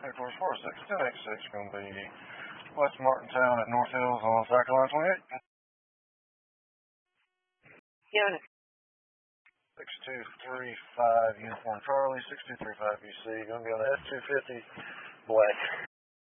Airport 461086, going to be West Martintown at North Hills on South Carolina 28. Unit 6235 Uniform Charlie, 6235 UC, going to be on the F-250 black.